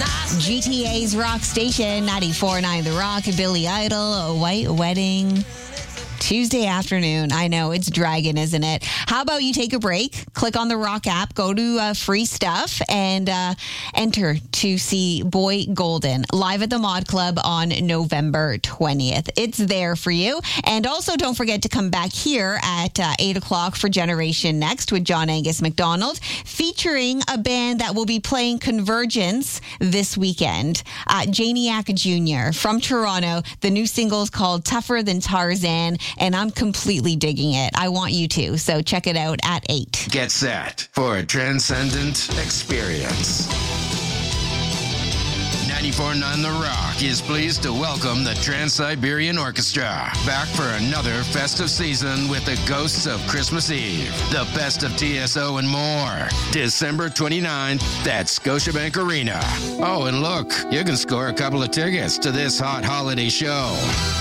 GTA's Rock Station, 94.9 The Rock, Billy Idol, A White Wedding. Tuesday afternoon. I know, it's dragging, isn't it? How about you take a break, click on the Rock app, go to Free Stuff, and enter to see Boy Golden live at the Mod Club on November 20th. It's there for you. And also don't forget to come back here at 8 o'clock for Generation Next with John Angus MacDonald, featuring a band that will be playing Convergence this weekend. Janiac Jr. from Toronto. The new single is called Tougher Than Tarzan, and I'm completely digging it. I want you to, so check it out at 8. Get set for a transcendent experience. 94.9 The Rock is pleased to welcome the Trans-Siberian Orchestra back for another festive season with the Ghosts of Christmas Eve, the best of TSO and more. December 29th at Scotiabank Arena. Oh, and look, you can score a couple of tickets to this hot holiday show.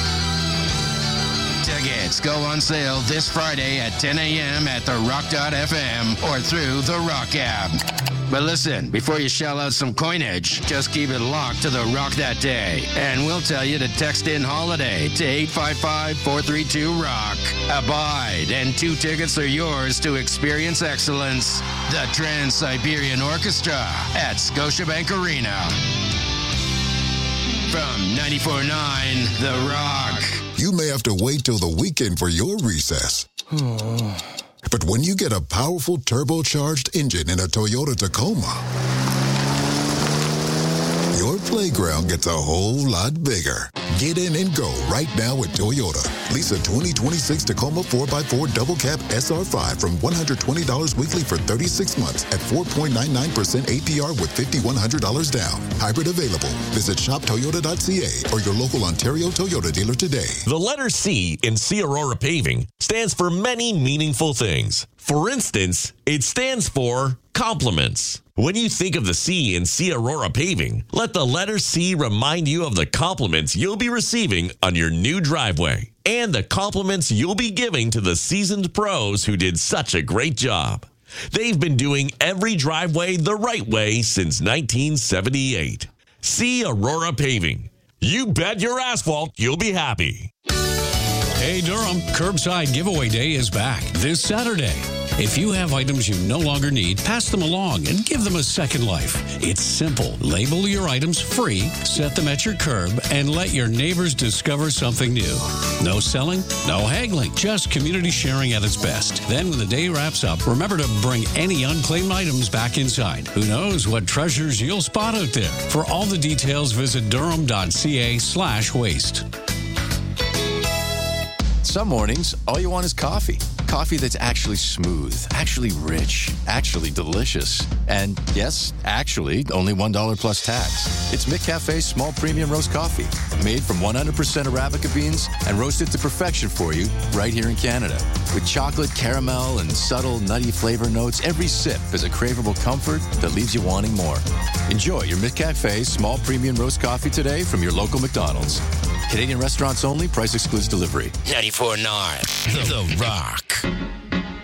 Tickets go on sale this Friday at 10 a.m. at therock.fm or through the Rock app. But listen, before you shell out some coinage, just keep it locked to the Rock that day. And we'll tell you to text in holiday to 855-432-ROCK. Abide, and 2 tickets are yours to experience excellence. The Trans-Siberian Orchestra at Scotiabank Arena. From 94.9 The Rock. You may have to wait till the weekend for your recess. But when you get a powerful turbocharged engine in a Toyota Tacoma, your playground gets a whole lot bigger. Get in and go right now at Toyota. Lease a 2026 Tacoma 4x4 Double Cab SR5 from $120 weekly for 36 months at 4.99% APR with $5,100 down. Hybrid available. Visit shoptoyota.ca or your local Ontario Toyota dealer today. The letter C in C Aurora Paving stands for many meaningful things. For instance, it stands for compliments. When you think of the C in C Aurora Paving, let the letter C remind you of the compliments you'll be receiving on your new driveway and the compliments you'll be giving to the seasoned pros who did such a great job. They've been doing every driveway the right way since 1978. C Aurora Paving. You bet your asphalt you'll be happy. Hey Durham, Curbside Giveaway Day is back this Saturday. If you have items you no longer need, pass them along and give them a second life. It's simple. Label your items free, set them at your curb, and let your neighbors discover something new. No selling, no haggling, just community sharing at its best. Then when the day wraps up, remember to bring any unclaimed items back inside. Who knows what treasures you'll spot out there. For all the details, visit durham.ca/waste. Some mornings, all you want is coffee. Coffee that's actually smooth, actually rich, actually delicious. And yes, actually, only $1 plus tax. It's McCafe's small premium roast coffee, made from 100% Arabica beans and roasted to perfection for you right here in Canada. With chocolate, caramel, and subtle nutty flavor notes, every sip is a craveable comfort that leaves you wanting more. Enjoy your McCafe small premium roast coffee today from your local McDonald's. Canadian restaurants only. Price excludes delivery. 94.9 The Rock.